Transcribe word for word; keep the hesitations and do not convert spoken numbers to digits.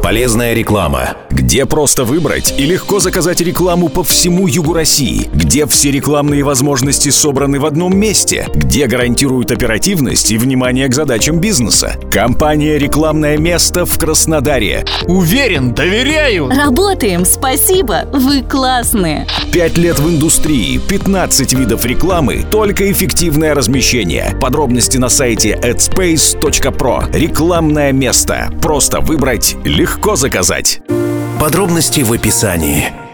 Полезная реклама. Где просто выбрать и легко заказать рекламу по всему югу России. Где все рекламные возможности собраны в одном месте. Где гарантируют оперативность и внимание к задачам бизнеса. Компания «Рекламное место» в Краснодаре. Уверен, доверяю. Работаем, спасибо, вы классные. Пять лет в индустрии, пятнадцать видов рекламы, только эффективное размещение. Подробности на сайте adspace точка про. Рекламное место. Просто выбрать, легко заказать. Подробности в описании.